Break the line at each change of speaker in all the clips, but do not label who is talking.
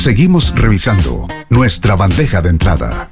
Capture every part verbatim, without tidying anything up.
Seguimos revisando nuestra bandeja de entrada.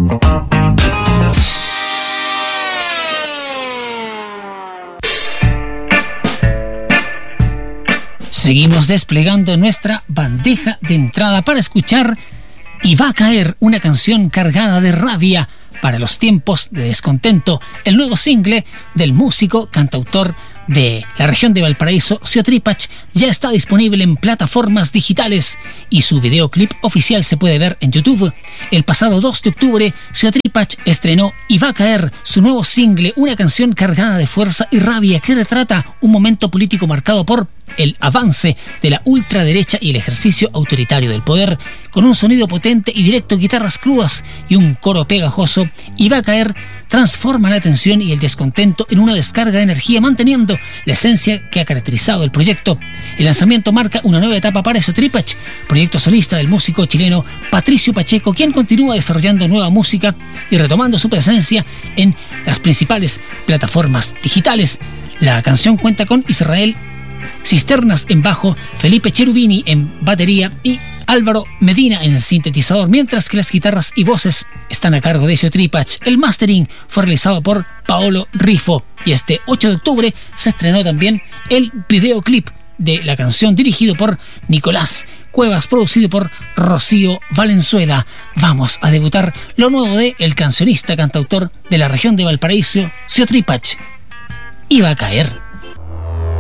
Seguimos desplegando nuestra bandeja de entrada para escuchar Y va a caer, una canción cargada de rabia para los tiempos de descontento, el nuevo single del músico cantautor de la región de Valparaíso, Sio Tripach, ya está disponible en plataformas digitales y su videoclip oficial se puede ver en YouTube. El pasado dos de octubre, Sio Tripach estrenó Y va a caer, su nuevo single, una canción cargada de fuerza y rabia que retrata un momento político marcado por el avance de la ultraderecha y el ejercicio autoritario del poder. Con un sonido potente y directo, guitarras crudas y un coro pegajoso, Y va a caer transforma la tensión y el descontento en una descarga de energía, manteniendo la esencia que ha caracterizado el proyecto. El lanzamiento marca una nueva etapa para Sio Tripach, proyecto solista del músico chileno Patricio Pacheco, quien continúa desarrollando nueva música y retomando su presencia en las principales plataformas digitales. La canción cuenta con Israel Cisternas en bajo, Felipe Cherubini en batería y Álvaro Medina en sintetizador, mientras que las guitarras y voces están a cargo de Sio Tripach. El mastering fue realizado por Paolo Rifo y este ocho de octubre se estrenó también el videoclip de la canción, dirigido por Nicolás Cuevas, producido por Rocío Valenzuela. Vamos a debutar lo nuevo de el cancionista cantautor de la región de Valparaíso, Sio Tripach. Y va a caer.